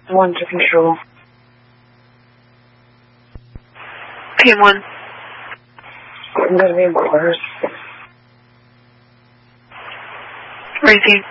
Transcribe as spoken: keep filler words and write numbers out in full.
One to control. P M one. I'm going to be in quarters. Raising.